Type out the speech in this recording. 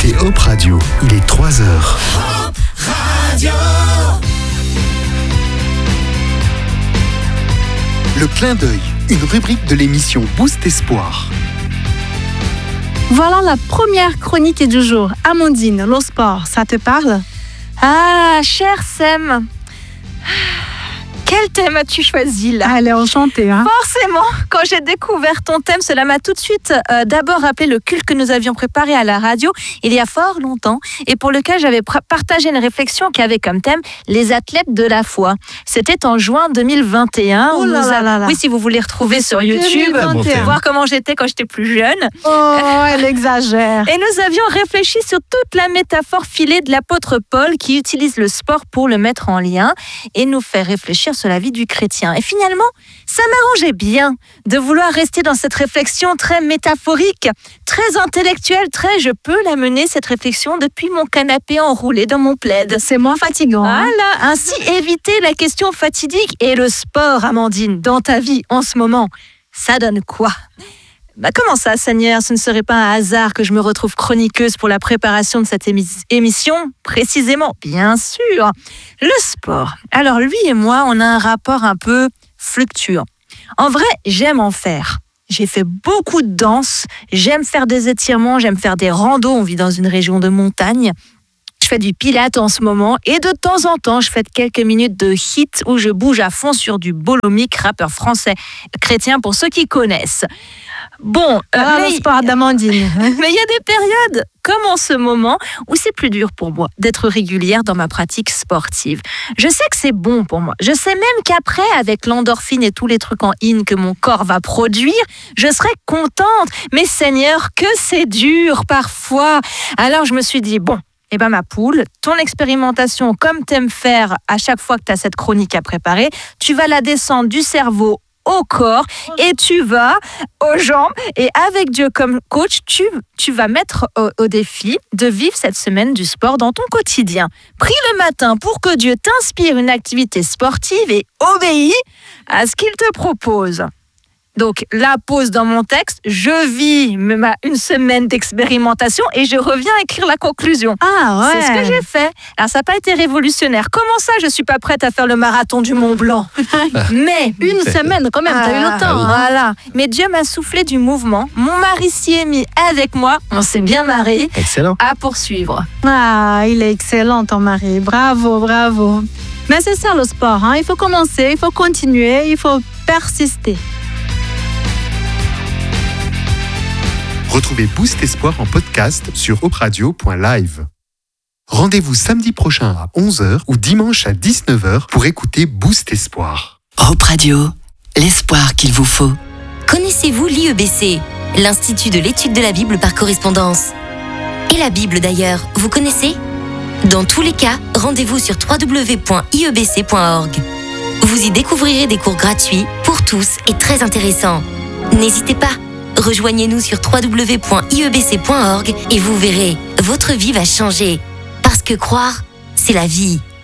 écoutez Hop Radio, il est 3h. Hop Radio. Le clin d'œil, une rubrique de l'émission Boost Espoir. Voilà la première chronique du jour. Amandine, le sport, ça te parle? Ah, cher Sam, quel thème as-tu choisi là? Elle est enchantée, hein? Forcément, quand j'ai découvert ton thème, cela m'a tout de suite d'abord rappelé le culte que nous avions préparé à la radio il y a fort longtemps et pour lequel j'avais partagé une réflexion qui avait comme thème les athlètes de la foi. C'était en juin 2021. Oh là là. Oui, si vous voulez retrouver sur YouTube, 2021. voir comment j'étais quand j'étais plus jeune. Oh, elle exagère. Et nous avions réfléchi sur toute la métaphore filée de l'apôtre Paul qui utilise le sport pour le mettre en lien et nous fait réfléchir sur la vie du chrétien. Et finalement, ça m'arrangeait bien de vouloir rester dans cette réflexion très métaphorique, très intellectuelle, je peux la mener cette réflexion depuis mon canapé enroulé dans mon plaid. C'est moins fatigant. Hein? Voilà, ainsi éviter la question fatidique. Et le sport, Amandine, dans ta vie en ce moment, ça donne quoi ? Comment ça, Seigneur? Ce ne serait pas un hasard que je me retrouve chroniqueuse pour la préparation de cette émission? Précisément, bien sûr. Le sport. Alors, lui et moi, on a un rapport un peu fluctuant. En vrai, j'aime en faire. J'ai fait beaucoup de danse, j'aime faire des étirements, j'aime faire des randos. On vit dans une région de montagne. Je fais du pilates en ce moment et de temps en temps, je fais quelques minutes de hit où je bouge à fond sur du Bolomic, rappeur français chrétien pour ceux qui connaissent. Bon, le sport d'Amandine. Mais il y a des périodes, comme en ce moment, où c'est plus dur pour moi d'être régulière dans ma pratique sportive. Je sais que c'est bon pour moi. Je sais même qu'après, avec l'endorphine et tous les trucs en in que mon corps va produire, je serai contente. Mais Seigneur, que c'est dur parfois. Alors je me suis dit, bon, ma poule, ton expérimentation, comme t'aimes faire à chaque fois que tu as cette chronique à préparer, tu vas la descendre du cerveau au corps et tu vas aux jambes et avec Dieu comme coach, tu vas mettre au défi de vivre cette semaine du sport dans ton quotidien. Prie le matin pour que Dieu t'inspire une activité sportive et obéis à ce qu'il te propose. Donc, la pause dans mon texte, je vis une semaine d'expérimentation et je reviens écrire la conclusion. Ah ouais. C'est ce que j'ai fait. Alors, ça n'a pas été révolutionnaire. Comment ça, je ne suis pas prête à faire le marathon du Mont Blanc? Mais une semaine quand même, t'as eu le temps. Hein. Voilà. Mais Dieu m'a soufflé du mouvement. Mon mari s'y est mis avec moi. On s'est bien marré. Excellent. À poursuivre. Ah, il est excellent ton mari. Bravo. Mais c'est ça le sport. Hein? Il faut commencer, il faut continuer, il faut persister. Retrouvez Boost Espoir en podcast sur hopradio.live. Rendez-vous samedi prochain à 11h ou dimanche à 19h pour écouter Boost Espoir. Hop Radio, l'espoir qu'il vous faut. Connaissez-vous l'IEBC, l'Institut de l'étude de la Bible par correspondance? Et la Bible d'ailleurs, vous connaissez? Dans tous les cas, rendez-vous sur www.iebc.org. Vous y découvrirez des cours gratuits pour tous et très intéressants. N'hésitez pas, rejoignez-nous sur www.iebc.org et vous verrez, votre vie va changer. Parce que croire, c'est la vie.